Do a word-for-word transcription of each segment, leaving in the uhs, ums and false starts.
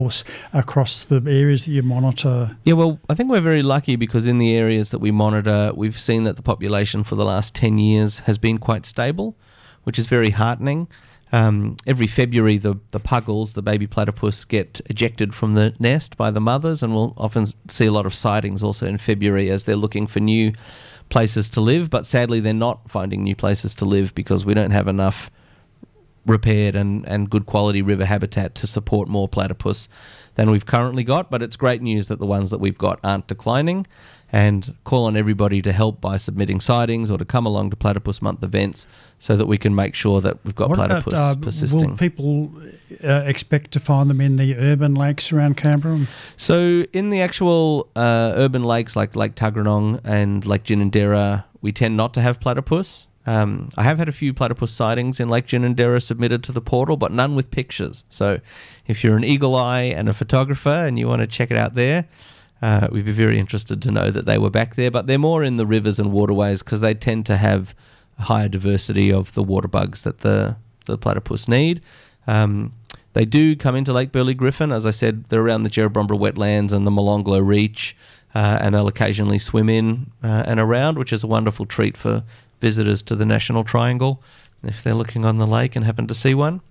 across the areas that you monitor? Yeah, well, I think we're very lucky because in the areas that we monitor, we've seen that the population for the last ten years has been quite stable, which is very heartening. Um, every February, the, the puggles, the baby platypus, get ejected from the nest by the mothers, and we'll often see a lot of sightings also in February as they're looking for new places to live, but sadly they're not finding new places to live because we don't have enough repaired and, and good quality river habitat to support more platypus than we've currently got. But it's great news that the ones that we've got aren't declining, and call on everybody to help by submitting sightings or to come along to Platypus Month events so that we can make sure that we've got what platypus about, uh, persisting. Will people uh, expect to find them in the urban lakes around Canberra? So in the actual uh, urban lakes like Lake Tuggeranong and Lake Ginninderra, we tend not to have platypus. Um, I have had a few platypus sightings in Lake Ginninderra submitted to the portal, but none with pictures. So if you're an eagle eye and a photographer and you want to check it out there, uh, we'd be very interested to know that they were back there. But they're more in the rivers and waterways because they tend to have a higher diversity of the water bugs that the, the platypus need. Um, they do come into Lake Burley Griffin. As I said, they're around the Jerrabomberra wetlands and the Molonglo Reach, uh, and they'll occasionally swim in uh, and around, which is a wonderful treat for visitors to the National Triangle if they're looking on the lake and happen to see one.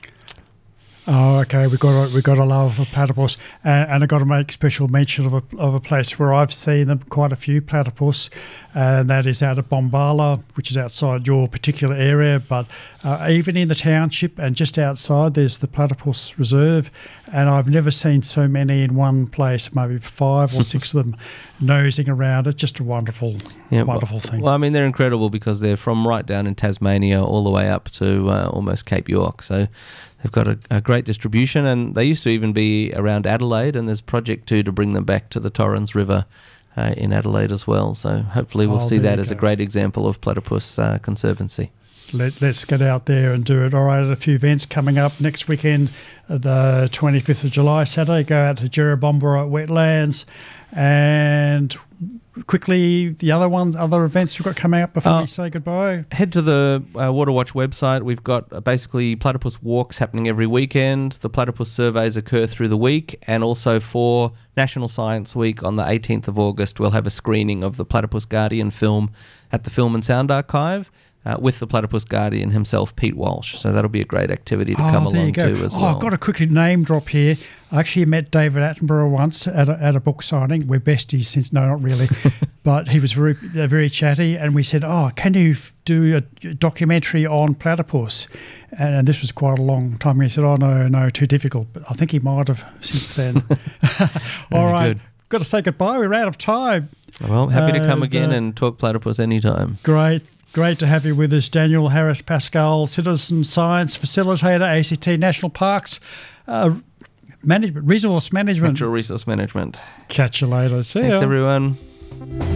Oh, okay. We got we got a love for platypus, and, and I got to make special mention of a of a place where I've seen them quite a few platypus, and that is out of Bombala, which is outside your particular area. But uh, even in the township and just outside, there's the Platypus Reserve, and I've never seen so many in one place. Maybe five or six of them nosing around. It's just a wonderful, yeah, wonderful well, thing. Well, I mean, they're incredible because they're from right down in Tasmania all the way up to uh, almost Cape York. So they've got a, a great distribution, and they used to even be around Adelaide, and there's Project two to bring them back to the Torrens River uh, in Adelaide as well. So hopefully we'll oh, see that as go. a great example of platypus uh, conservancy. Let, let's get out there and do it. All right, a few events coming up next weekend, the twenty-fifth of July, Saturday. Go out to Jerrabomberra Wetlands, and quickly the other ones, other events we've got coming up before uh, we say goodbye. Head to the uh, Waterwatch website. We've got uh, basically platypus walks happening every weekend. The platypus surveys occur through the week, and also for National Science Week on the eighteenth of August, we'll have a screening of the Platypus Guardian film at the Film and Sound Archive uh, with the Platypus Guardian himself, Pete Walsh. So that'll be a great activity to oh, come there along you go. to as oh, well. I've got a quickly name drop here. I actually met David Attenborough once at a, at a book signing. We're besties since, no, not really, but he was very, uh, very chatty, and we said, oh, can you f- do a documentary on platypus? And, and this was quite a long time. He said, oh, no, no, too difficult. But I think he might have since then. All right. Good. Got to say goodbye. We're out of time. Well, happy to come uh, again uh, and talk platypus anytime. Great. Great to have you with us, Daniel Harris-Pascal, Citizen Science Facilitator, A C T National Parks, uh, management, Resource Management. Natural Resource Management. Catch you later. See ya. Thanks, everyone.